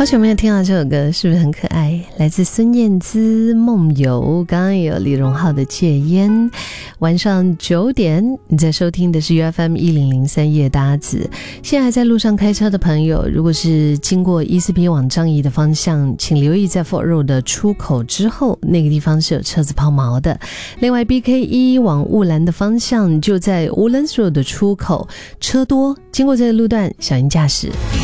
好久没有听到这首歌，是不是很可爱？来自孙燕姿《梦游》，刚刚也有李荣浩的《戒烟》。晚上9点，你在收听的是 UFM1003夜搭子。现在还在路上开车的朋友，如果是经过E4P往樟宜的方向，请留意在 Fort Road 的出口之后，那个地方是有车子抛锚的。另外 BK1 往雾兰的方向就在 Woodlands Road 的出口，车多，经过这个路段小心驾驶。